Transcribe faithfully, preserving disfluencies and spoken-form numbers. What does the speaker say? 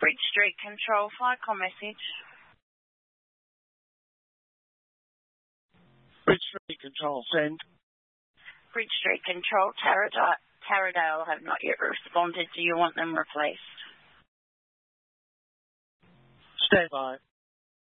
Bridge Street Control, Flycom message. Bridge Street Control, send. Bridge Street Control, Taradale, Taradale have not yet responded. Do you want them replaced? Stand by.